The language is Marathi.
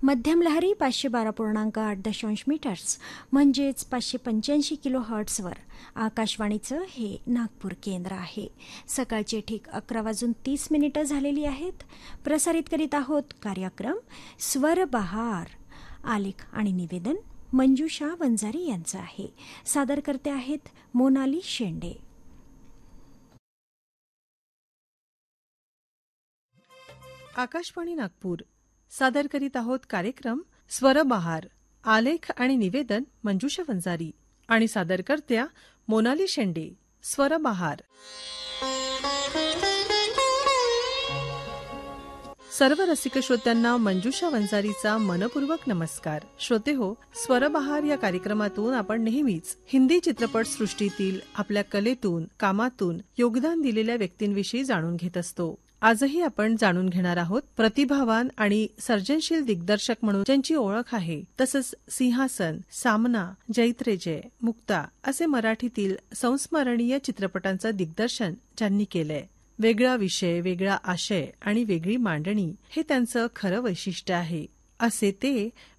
मध्यम लहरी 512.8 मीटर्स म्हणजेच 585 किलो हर्ट्झवर आकाशवाणीचं हे नागपूर केंद्र आहे. सकाळचे ठीक 11:30 झालेली आहेत. प्रसारित करीत आहोत कार्यक्रम स्वर बहार. आलेख आणि निवेदन मंजुषा वंजारी यांचं आहे. सादर करते आहेत मोनाली शेंडे. आकाशवाणी नागपूर सादर करीत आहोत कार्यक्रम स्वरबहार. आलेख आणि निवेदन मंजुषा वंजारी आणि सादरकर्त्या मोनाली शेंडे. स्वरबहार. सर्व रसिक श्रोत्यांना मंजुषा वंजारीचा मनपूर्वक नमस्कार. श्रोते हो, स्वरबहार या कार्यक्रमातून आपण नेहमीच हिंदी चित्रपट सृष्टीतील आपल्या कलेतून, कामातून योगदान दिलेल्या व्यक्तींविषयी जाणून घेत असतो. आजही आपण जाणून घेणार आहोत प्रतिभावान आणि सर्जनशील दिग्दर्शक म्हणून ज्यांची ओळख आहे. तसंच सिंहासन, सामना, जैत्रे जय, मुक्ता असे मराठीतील संस्मरणीय चित्रपटांचं दिग्दर्शन ज्यांनी केलंय. वेगळा विषय, वेगळा आशय आणि वेगळी मांडणी हे त्यांचं खरं वैशिष्ट्य आहे. असे ते